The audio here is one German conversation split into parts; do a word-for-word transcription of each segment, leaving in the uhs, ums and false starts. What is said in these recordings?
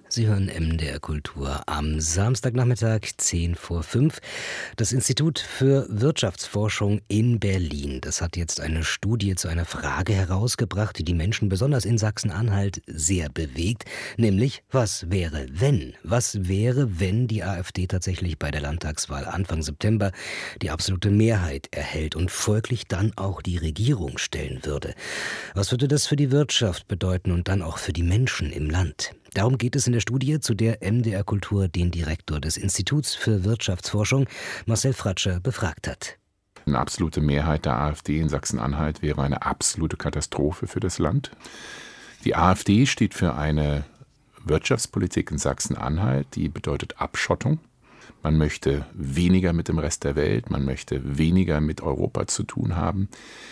Sie hören M D R Kultur am Samstagnachmittag, zehn vor fünf. Das Institut für Wirtschaftsforschung in Berlin, das hat jetzt eine Studie zu einer Frage herausgebracht, die die Menschen besonders in Sachsen-Anhalt sehr bewegt, nämlich was wäre, wenn? Was wäre, wenn die AfD tatsächlich bei der Landtagswahl Anfang September die absolute Mehrheit erhält und folglich dann auch die Regierung stellen würde? Was würde das für die Wirtschaft bedeuten und dann auch für die Menschen im Land? Darum geht es in der Studie, zu der M D R Kultur den Direktor des Instituts für Wirtschaftsforschung, Marcel Fratscher, befragt hat. Eine absolute Mehrheit der AfD in Sachsen-Anhalt wäre eine absolute Katastrophe für das Land. Die AfD steht für eine Wirtschaftspolitik in Sachsen-Anhalt, die bedeutet Abschottung. Man möchte weniger mit dem Rest der Welt, man möchte weniger mit Europa zu tun haben.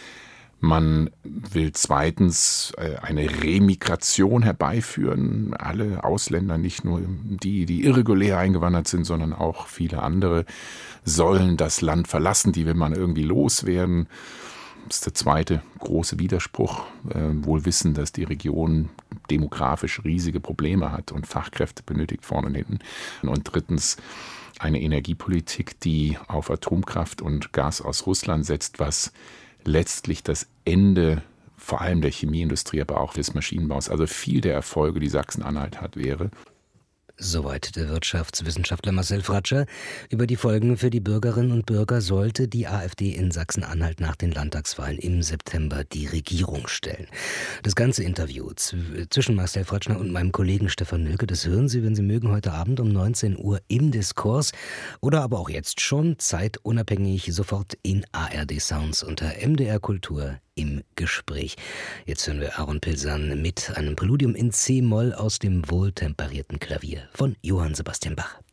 Man will zweitens eine Remigration herbeiführen. Alle Ausländer, nicht nur die, die irregulär eingewandert sind, sondern auch viele andere, sollen das Land verlassen. Die will man irgendwie loswerden. Das ist der zweite große Widerspruch. Wohl wissen, dass die Region demografisch riesige Probleme hat und Fachkräfte benötigt vorne und hinten. Und drittens eine Energiepolitik, die auf Atomkraft und Gas aus Russland setzt, was letztlich das Ende vor allem der Chemieindustrie, aber auch des Maschinenbaus, also viel der Erfolge, die Sachsen-Anhalt hat, wäre. Soweit der Wirtschaftswissenschaftler Marcel Fratscher. Über die Folgen für die Bürgerinnen und Bürger sollte die AfD in Sachsen-Anhalt nach den Landtagswahlen im September die Regierung stellen. Das ganze Interview zwischen Marcel Fratscher und meinem Kollegen Stefan Nölke, das hören Sie, wenn Sie mögen, heute Abend um neunzehn Uhr im Diskurs oder aber auch jetzt schon zeitunabhängig sofort in A R D Sounds unter M D R Kultur im Gespräch. Jetzt hören wir Aaron Pilsan mit einem Präludium in C-Moll aus dem wohltemperierten Klavier von Johann Sebastian Bach.